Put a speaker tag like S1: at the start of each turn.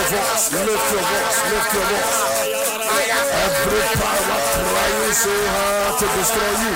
S1: Every power trying so hard to destroy you.